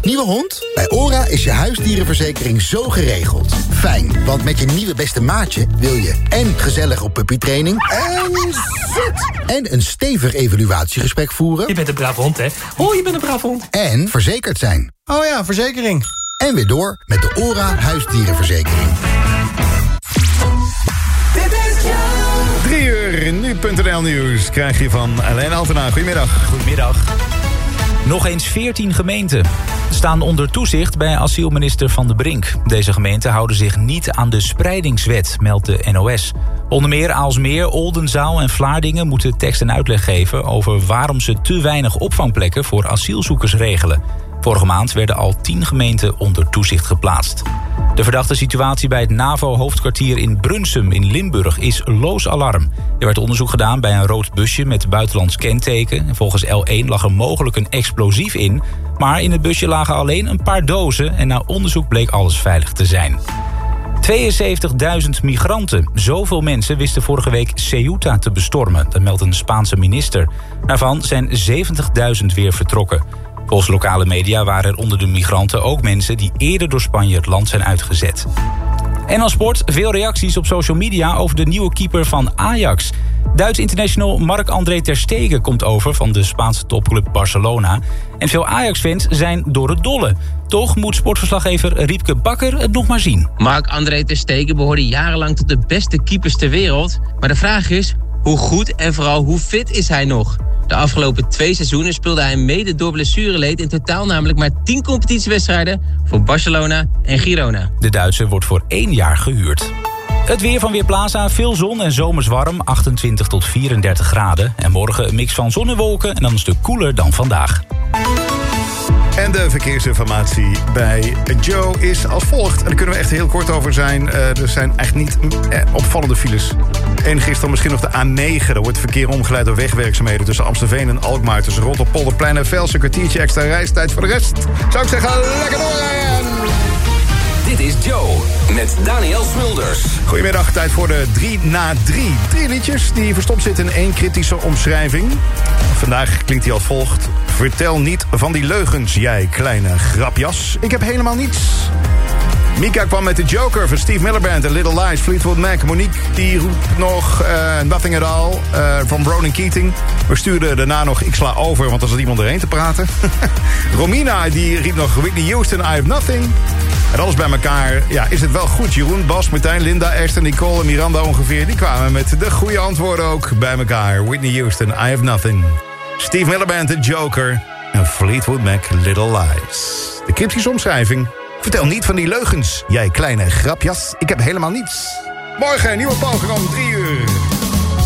Nieuwe hond? Bij ORA is je huisdierenverzekering zo geregeld. Fijn, want met je nieuwe beste maatje wil je en gezellig op puppytraining en een stevig evaluatiegesprek voeren. Je bent een brave hond, hè? Oh, je bent een brave hond. En verzekerd zijn. Oh ja, verzekering. En weer door met de ORA huisdierenverzekering. 3 uur, nu.nl Nieuws krijg je van Alain Altena. Goedemiddag. Goedemiddag. Nog eens 14 gemeenten staan onder toezicht bij asielminister Van der Brink. Deze gemeenten houden zich niet aan de spreidingswet, meldt de NOS. Onder meer Aalsmeer, Oldenzaal en Vlaardingen moeten tekst en uitleg geven over waarom ze te weinig opvangplekken voor asielzoekers regelen. Vorige maand werden al 10 gemeenten onder toezicht geplaatst. De verdachte situatie bij het NAVO-hoofdkwartier in Brunsum in Limburg is loos alarm. Er werd onderzoek gedaan bij een rood busje met buitenlands kenteken. Volgens L1 lag er mogelijk een explosief in. Maar in het busje lagen alleen een paar dozen en na onderzoek bleek alles veilig te zijn. 72.000 migranten. Zoveel mensen wisten vorige week Ceuta te bestormen. Dat meldt een Spaanse minister. Daarvan zijn 70.000 weer vertrokken. Volgens lokale media waren er onder de migranten ook mensen die eerder door Spanje het land zijn uitgezet. En als sport, veel reacties op social media over de nieuwe keeper van Ajax. Duits international Marc-André ter Stegen komt over van de Spaanse topclub Barcelona. En veel Ajax-fans zijn door het dolle. Toch moet sportverslaggever Riepke Bakker het nog maar zien. Marc-André ter Stegen behoorde jarenlang tot de beste keepers ter wereld. Maar de vraag is, hoe goed en vooral hoe fit is hij nog? De afgelopen 2 seizoenen speelde hij mede door blessureleed in totaal namelijk maar 10 competitiewedstrijden voor Barcelona en Girona. De Duitser wordt voor 1 jaar gehuurd. Het weer van Weerplaza, veel zon en zomers warm, 28 tot 34 graden. En morgen een mix van zon en wolken en dan een stuk koeler dan vandaag. En de verkeersinformatie bij Joe is als volgt. En daar kunnen we echt heel kort over zijn. Er zijn echt niet opvallende files. Enig is dan misschien nog de A9. Daar wordt verkeer omgeleid door wegwerkzaamheden tussen Amstelveen en Alkmaar. Tussen Rotterpolderplein en Velsen. Een kwartiertje extra reistijd. Voor de rest zou ik zeggen, lekker doorrijden! Dit is Joe met Daniel Smulders. Goedemiddag, tijd voor de 3 na 3. 3 liedjes die verstopt zitten in 1 kritische omschrijving. Vandaag klinkt hij als volgt. Vertel niet van die leugens, jij kleine grapjas. Ik heb helemaal niets. Mika kwam met de Joker van Steve Miller Band en Little Lies, Fleetwood Mac. Monique die roept nog Nothing at All van Ronan Keating. We stuurden daarna nog Ik sla over, want er zat iemand erheen te praten. Romina die riep nog Whitney Houston, I Have Nothing. En alles bij elkaar, ja, is het wel goed. Jeroen, Bas, Martijn, Linda, Esther, Nicole en Miranda ongeveer. Die kwamen met de goede antwoorden ook bij elkaar. Whitney Houston, I Have Nothing. Steve Miller Band, de Joker. En Fleetwood Mac, Little Lies. De cryptische omschrijving. Vertel niet van die leugens, jij kleine grapjas. Ik heb helemaal niets. Morgen een nieuwe poging om 3 uur.